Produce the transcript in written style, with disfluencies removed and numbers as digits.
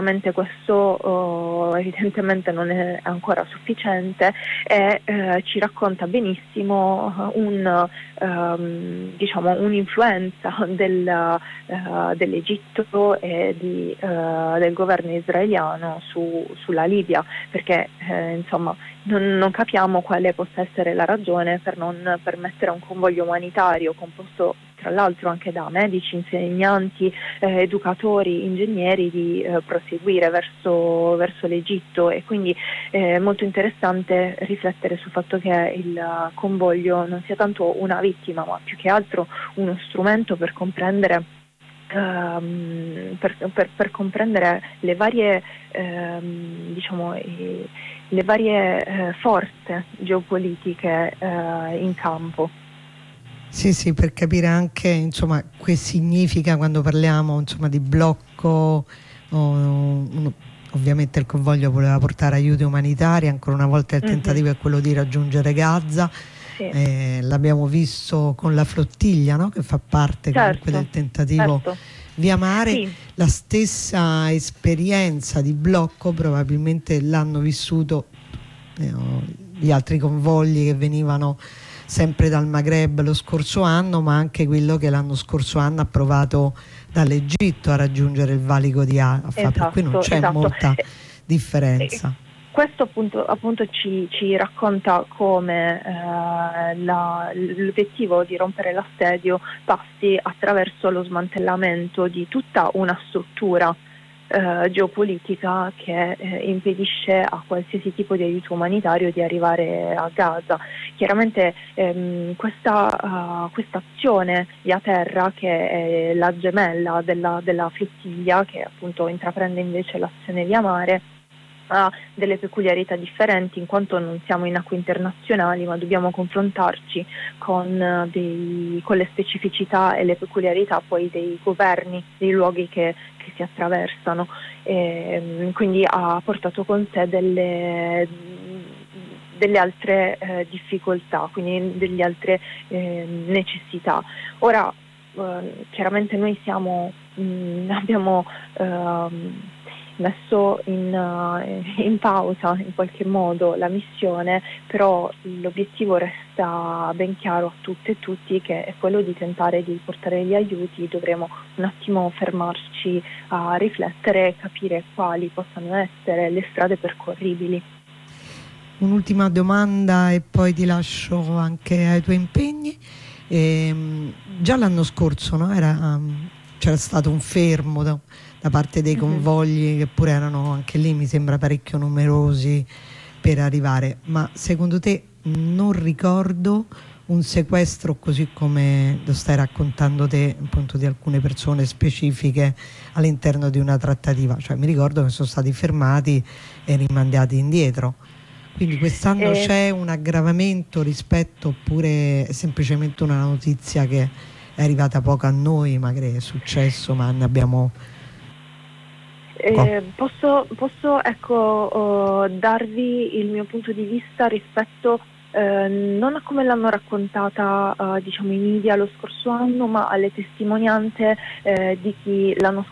questo evidentemente non è ancora sufficiente e ci racconta benissimo un'influenza dell'Egitto e del governo israeliano sulla Libia, perché non capiamo quale possa essere la ragione per non permettere a un convoglio umanitario composto tra l'altro anche da medici, insegnanti, educatori, ingegneri di proseguire verso l'Egitto, e quindi è molto interessante riflettere sul fatto che il convoglio non sia tanto una vittima, ma più che altro uno strumento per comprendere per comprendere le varie le varie forze geopolitiche in campo. Sì, per capire anche che significa quando parliamo di blocco. Ovviamente il convoglio voleva portare aiuti umanitari, ancora una volta il tentativo è quello di raggiungere Gaza. Sì. L'abbiamo visto con la flottiglia, no? Che fa parte comunque del tentativo via mare. Sì. La stessa esperienza di blocco probabilmente l'hanno vissuto gli altri convogli che venivano sempre dal Maghreb lo scorso anno, ma anche quello che l'anno scorso anno ha provato dall'Egitto a raggiungere il valico di Rafah, per cui non c'è molta differenza. Questo appunto ci racconta come l'obiettivo di rompere l'assedio passi attraverso lo smantellamento di tutta una struttura geopolitica che impedisce a qualsiasi tipo di aiuto umanitario di arrivare a Gaza. Chiaramente questa azione via terra, che è la gemella della flottiglia, che appunto intraprende invece l'azione via mare, ha delle peculiarità differenti, in quanto non siamo in acque internazionali, ma dobbiamo confrontarci con le specificità e le peculiarità poi dei governi, dei luoghi che si attraversano, quindi ha portato con sé delle altre difficoltà, quindi delle altre necessità. Ora chiaramente noi abbiamo messo in pausa in qualche modo la missione, però l'obiettivo resta ben chiaro a tutte e tutti, che è quello di tentare di portare gli aiuti. Dovremo un attimo fermarci a riflettere e capire quali possano essere le strade percorribili. Un'ultima domanda e poi ti lascio anche ai tuoi impegni. Già l'anno scorso, no? C'era stato un fermo da parte dei convogli, che pure erano anche lì, mi sembra, parecchio numerosi per arrivare, ma secondo te, non ricordo un sequestro così come lo stai raccontando te, appunto, di alcune persone specifiche all'interno di una trattativa? Cioè, mi ricordo che sono stati fermati e rimandati indietro. Quindi quest'anno c'è un aggravamento rispetto, oppure è semplicemente una notizia che è arrivata poco a noi, magari è successo, ma ne abbiamo... Posso darvi il mio punto di vista rispetto non a come l'hanno raccontata i media lo scorso anno, ma alle testimonianze di chi l'anno